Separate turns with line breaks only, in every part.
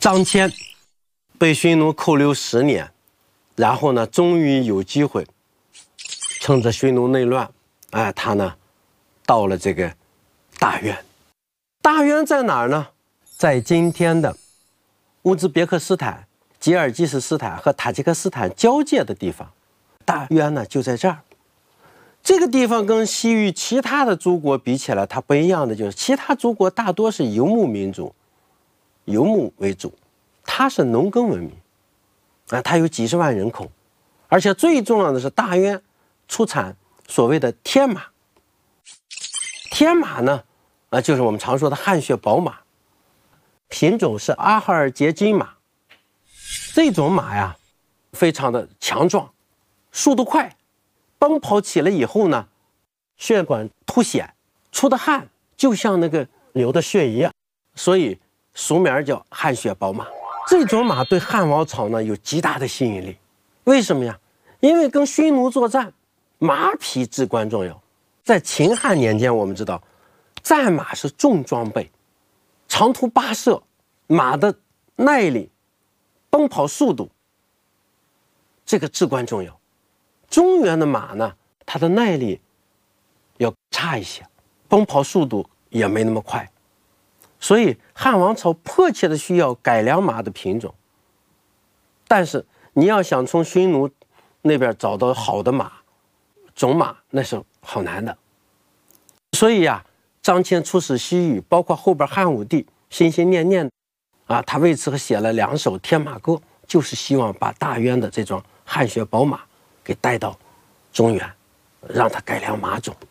张骞被匈奴扣留10年，然后呢，终于有机会，趁着匈奴内乱，他呢，到了这个大渊。大渊在哪儿呢？在今天的乌兹别克斯坦、吉尔吉斯斯坦和塔吉克斯坦交界的地方。大渊呢就在这儿。这个地方跟西域其他的诸国比起来，它不一样的就是其他诸国大多是游牧民族，游牧为主，它是农耕文明，它有几十万人口，而且最重要的是大渊出产所谓的天马。天马呢，就是我们常说的汗血宝马，品种是阿哈尔捷金马。这种马呀，非常的强壮，速度快，奔跑起来以后呢，血管凸显，出的汗就像那个流的血一样，所以俗名叫汗血宝马。这种马对汉王朝呢有极大的吸引力，为什么呀？因为跟匈奴作战，马匹至关重要。在秦汉年间，我们知道，战马是重装备，长途跋涉，马的耐力、奔跑速度，这个至关重要。中原的马呢，它的耐力要差一些，奔跑速度也没那么快，所以汉王朝迫切的需要改良马的品种。但是你要想从匈奴那边找到好的马种马，那是好难的。所以呀，张骞出使西域，包括后边汉武帝心心念念他为此写了2首天马歌，就是希望把大渊的这种汗血宝马给带到中原，让它改良马种。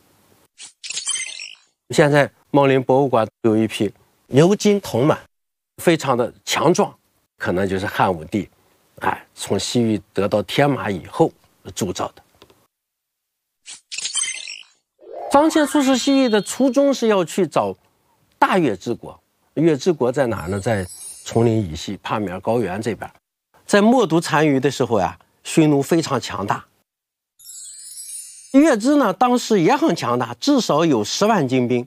现在茂林博物馆有一匹牛金铜马，非常的强壮，可能就是汉武帝从西域得到天马以后铸造的。张骞出使西域的初衷是要去找大月之国。月之国在哪呢？在丛林以西帕米尔高原这边。在冒顿单于的时候呀，匈奴非常强大。月支呢，当时也很强大，至少有10万精兵。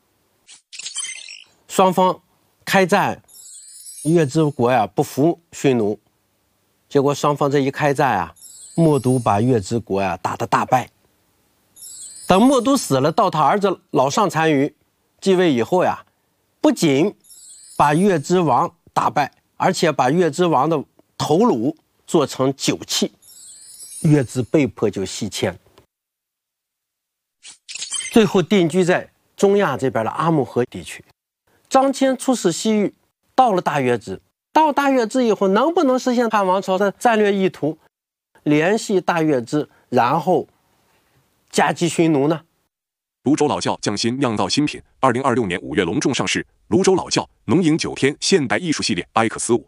双方开战，月支国呀不服匈奴，结果双方这一开战冒顿把月支国打得大败。等冒顿死了，到他儿子老上单于继位以后不仅把月支王打败，而且把月支王的头颅做成酒器，月支被迫就西迁，最后定居在中亚这边的阿木河地区。张骞出使西域，到了大月支，到大月支以后，能不能实现汉王朝的战略意图，联系大月支，然后夹击匈奴呢？
泸州老窖匠心酿造新品，2026年5月隆重上市。泸州老窖浓饮9天现代艺术系列 X5。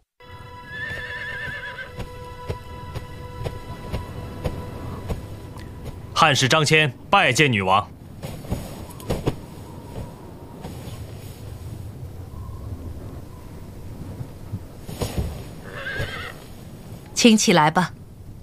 汉使张骞拜见女王。
请起来吧。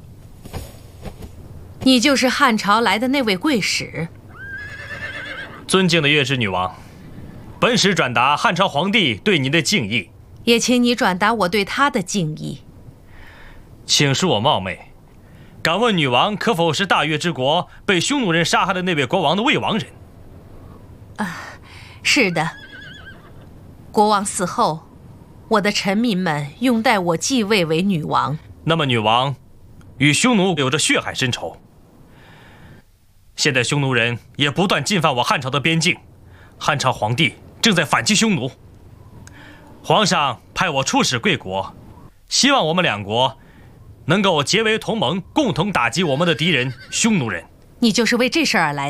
你就是汉朝来的那位贵使。
尊敬的月支女王，本使转达汉朝皇帝对您的敬意，
也请你转达我对他的敬意。
请恕我冒昧，敢问女王可否是大月之国被匈奴人杀害的那位国王的未亡人？
是的。国王死后，我的臣民们拥戴我继位为女王。
那么女王与匈奴有着血海深仇，现在匈奴人也不断进犯我汉朝的边境，汉朝皇帝正在反击匈奴。皇上派我出使贵国，希望我们2国能够结为同盟，共同打击我们的敌人匈奴人。
你就是为这事而来的？